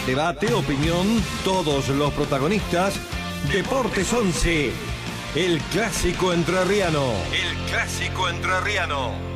Debate, opinión, todos los protagonistas. Deportes 11, el clásico entrerriano. El clásico entrerriano.